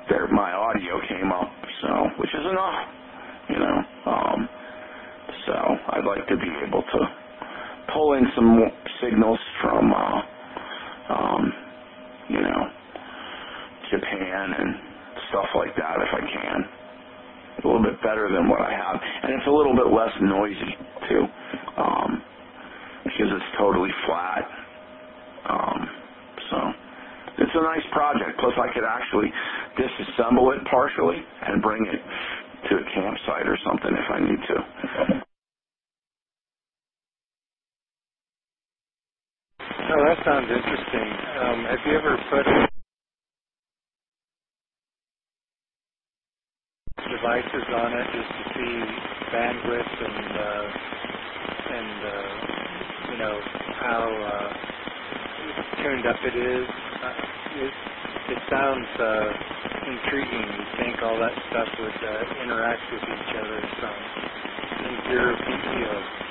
my audio came up, so which is enough, you know. So I'd like to be able to pull in some more signals from, you know, Japan and stuff like that if I can. A little bit better than what I have, and it's a little bit less noisy too, because it's totally flat. So it's a nice project. Plus, I could actually disassemble it partially and bring it to a campsite or something if I need to. Oh, that sounds interesting. Have you ever put devices on it just to see bandwidth and you know how tuned up it is? It sounds intriguing. You think all that stuff would interact with each other in your PTO.